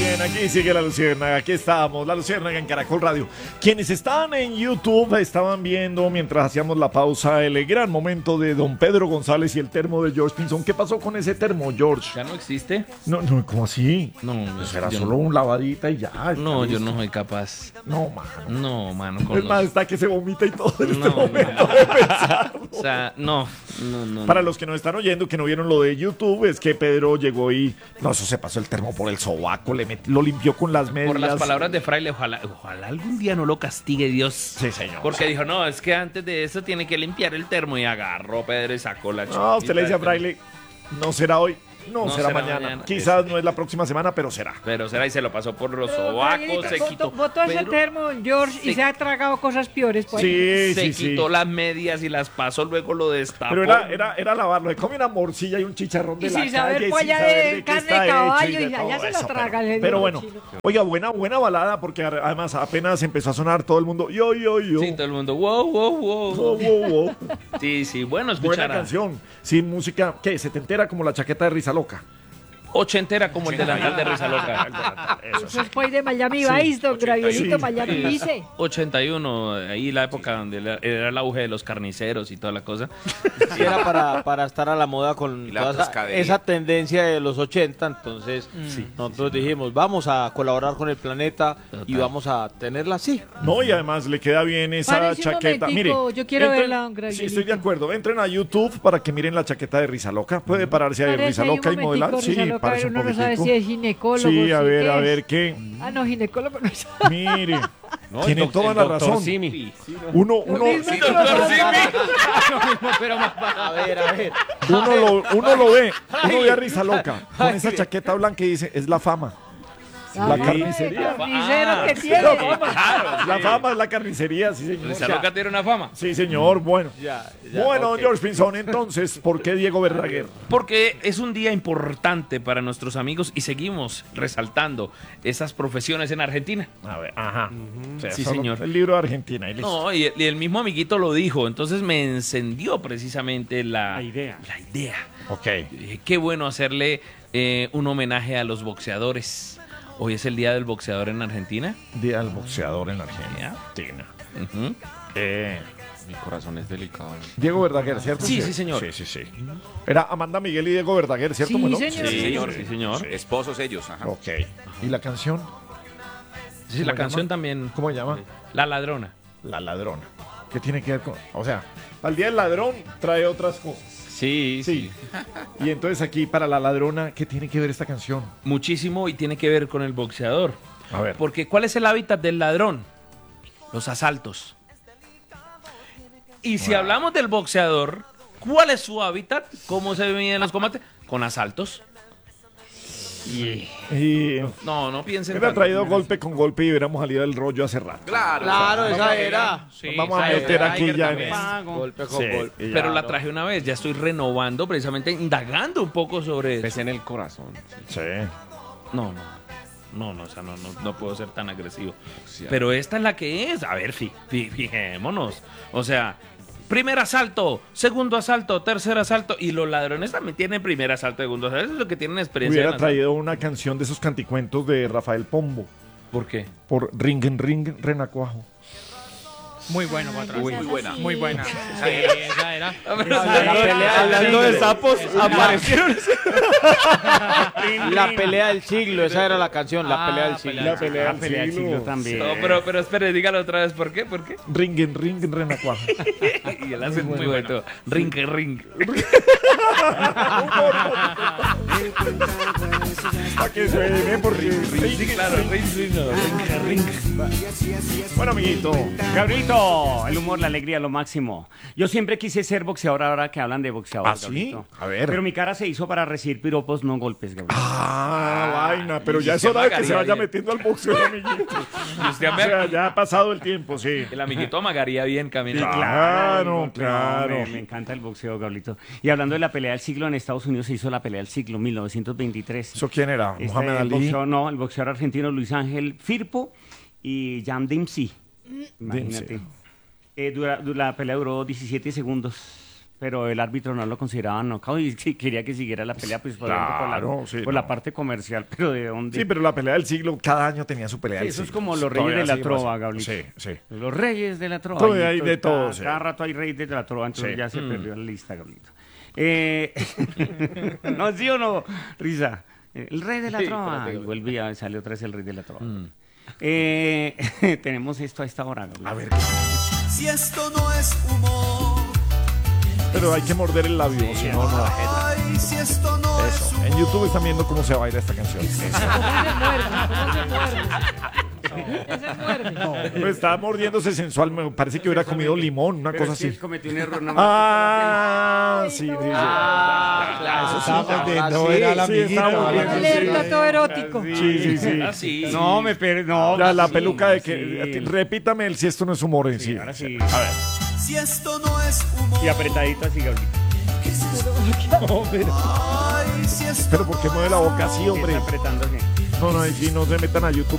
bien, aquí sigue la Luciérnaga, aquí estamos, la Luciérnaga en Caracol Radio. Quienes están en YouTube estaban viendo mientras hacíamos la pausa el gran momento de don Pedro González y el termo de George Pinzón. ¿Qué pasó con ese termo, George? ¿Ya no existe? No, ¿cómo así? No, Pues era yo solo un lavadita y ya. no, está yo listo. no soy capaz. No, mano. No, mano, Es más, está que se vomita y todo en este No, momento no. de pensarlo. O sea, no. Para los que no están oyendo, que no vieron lo de YouTube, es que Pedro llegó y... No, eso se pasó el termo por el sobaco, lo limpió con las medias. Por las palabras de Fraile, ojalá algún día no lo castigue Dios. Sí, señor. Porque dijo, no, es que antes de eso tiene que limpiar el termo y agarró Pedro y sacó la No, usted le dice a chupita. Fraile, no será hoy, no será mañana. mañana. Quizás no es la próxima semana, pero será. Pero será y se lo pasó por los Pero, sobacos, Gabrielito, se quitó. botó ese Pedro termo, George, y se- se ha tragado cosas peores. Pues. Sí, se sí, quitó sí. las medias y las pasó, luego lo destapó. Pero era lavarlo. Le come una morcilla y un chicharrón de Y la sin saber calle, pues, sin ya saber de qué carne está de hecho caballo de y allá todo se lo eso, traga el pero viejo bueno, chino. oiga, buena balada, porque además apenas empezó a sonar todo el mundo. Yo. Sí, todo el mundo, wow. Wow. Sí, bueno, Buena escuchar canción. Sí, música, ¿qué? ¿Se te entera como la chaqueta de Risa Loca? ochentera como el delantal de Risa Loca. Eso es pues de Miami Vice, don Gabrielito, Sí. Miami Vice. 81, ahí la época donde era el auge de los carniceros y toda la cosa. Sí, era para estar a la moda con Y la toda pescadería. esa tendencia de los 80, entonces nosotros dijimos, vamos a colaborar con el planeta y Total. vamos a tenerla así. No, y además le queda bien esa Párese un chaqueta. Mire, momentico, yo quiero entren- verla, don Sí, Gabrielito. estoy de acuerdo. Entren a YouTube para que miren la chaqueta de Risa Loca. Puede pararse ahí Parece Risa ahí un Loca y modelar. momentico, Sí, Risa Loca, parece un uno no sabe poquitico. si es ginecólogo. Sí, a si ver, qué a es. ver qué. Ah, no, ginecólogo no sabe. Mire, No, tiene el toda el la doctor razón. Simi. Uno uno lo ve a Risa Loca con esa chaqueta blanca y dice, es la fama. La carnicería. Carnicero Ah, que sí, tiene. claro, La sí. fama es la carnicería, sí, señor. Risa Loca tiene una fama. Sí, señor, bueno. Ya, Bueno, ok. George Pinzón, entonces, ¿por qué Diego Verdaguer? Porque es un día importante para nuestros amigos y seguimos resaltando esas profesiones en Argentina. A ver, ajá. O sea, Sí, solo señor. El libro de Argentina. Y listo. No, y el mismo amiguito lo dijo, entonces me encendió precisamente la idea. Ok. Qué bueno hacerle un homenaje a los boxeadores. Hoy es el día del boxeador en Argentina. Día del boxeador en Argentina. Ujú. Mi corazón es delicado. Diego Verdaguer, ¿cierto? Sí, sí, señor. Sí. Era Amanda Miguel y Diego Verdaguer, ¿cierto? Sí, Bueno, señor. Sí, señor, sí, señor. Esposos ellos, ajá. Ok. ¿Y la canción? Sí, la ¿Cómo canción llama? también. ¿Cómo se llama? La ladrona. La ladrona. ¿Qué tiene que ver con...? O sea, al día del ladrón trae otras cosas. Sí, Sí. Y entonces aquí, para la ladrona, ¿qué tiene que ver esta canción? Muchísimo y tiene que ver con el boxeador. A ver. Porque ¿cuál es el hábitat del ladrón? Los asaltos. Y si hablamos del boxeador, ¿cuál es su hábitat? ¿Cómo se miden los combates? Con asaltos. Y No piensen hubiera tanto. traído golpe con golpe y hubiéramos salido del rollo hace rato. Claro, esa era. Sí, Vamos a esa meter era aquí Tiger ya también. en Golpe con Sí, golpe. y ya, Pero la ¿no? traje una vez, ya estoy renovando, precisamente indagando un poco sobre eso. Pesa en el corazón. Sí. No, o sea, no puedo ser tan agresivo. Pero esta es la que es. A ver, fijémonos. O sea, primer asalto, segundo asalto, tercer asalto. Y los ladrones también tienen primer asalto, segundo asalto. Eso es lo que tienen experiencia. Hubiera en asalto. traído una canción de esos canticuentos de Rafael Pombo ¿Por qué? por Ring Renacuajo. Muy bueno, patrón. Muy buena. Muy buena. Sí, esa era. Hablando de sapos, aparecieron. La pelea del siglo, esa era la canción, la pelea del siglo. La pelea del siglo. también. No, pero espere, dígalo otra vez. ¿Por qué? Ring Renacuajo. Y él hace muy bueno. Ring. Para que suene, porque... Sí, claro, ring. Bueno, amiguito. Gabrielito, el humor, la alegría, lo máximo. Yo siempre quise ser boxeador ahora que hablan de boxeador. ¿Ah, sí? Gabrielito. A ver. Pero mi cara se hizo para recibir piropos, no golpes, Gabriel. Vaina, pero ya es usted hora de que se amagaría vaya bien. metiendo al boxeo, amiguito. Y usted O sea, ya ha pasado el tiempo, sí. El amiguito amagaría bien caminando. Claro, No, claro. me encanta el boxeo, Gabrielito. Y hablando de la pelea del siglo, en Estados Unidos se hizo la pelea del siglo, 1923. ¿Eso quién era? ¿Mohamed Ali? El boxeador argentino Luis Ángel Firpo y Jan Dempsey. Imagínate. La pelea duró 17 segundos. pero el árbitro no lo consideraba knockout y sí, quería que siguiera la pelea, pues Claro, sí, por la parte comercial, pero ¿de dónde? Sí, pero la pelea del siglo, cada año tenía su pelea Sí, del eso es siglo. como los Todavía reyes de la sigue trova, pasando. Gablito. Sí, sí. Los reyes de la trova. Todavía Y hay de todo, cada, sí. cada rato hay reyes de la trova, entonces Sí. ya se perdió la lista, Gablito. ¿No, sí o no, Risa? El rey de la Sí, trova. espérate, Y Gablito. volvía, salió otra vez el rey de la trova. Tenemos esto a esta hora, Gablito. A ver, Si esto no es humor, pero hay que morder el labio, si no, no. ay, si esto no es Eso. humor. En YouTube están viendo cómo se baila esta canción. Eso. ¿Cómo se muerde? ¿Cómo se muerde? Pero está mordiéndose sensual, me parece que hubiera comido limón, una Pero cosa es que así. cometí un error. No Ah, sí, sí, sí. Claro, Estaba mordiendo, ahora sí. era la Sí, amiguita. estaba mordiendo, Un sí. alerta todo erótico. Sí, sí, sí. Ah, sí. No, me perdí. No, Ya, la sí, peluca de sí. que... Repítame el si esto no es humor en sí. Ahora sí. A ver. Si esto no es humor, Y apretadito así, Gablito. ay, si esto Pero ¿por qué mueve la boca así, Sí, hombre? está apretando así. No, no, y si no se metan a YouTube